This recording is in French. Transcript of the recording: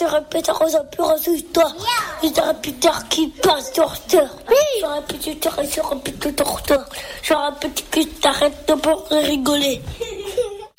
J'aurais pu être Rosa plus toi. J'aurais pu dire qui passe torteur. J'aurais pu te tirer sur un petit torteur. J'aurais pu que t'arrêtes de pour rigoler.